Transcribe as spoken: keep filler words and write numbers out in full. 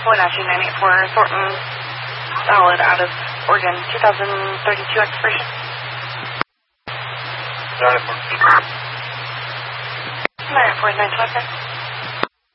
one nine nine eight four, Thornton Solid out of Oregon, two thousand thirty-two expiration. nine four. nine four nine two, okay.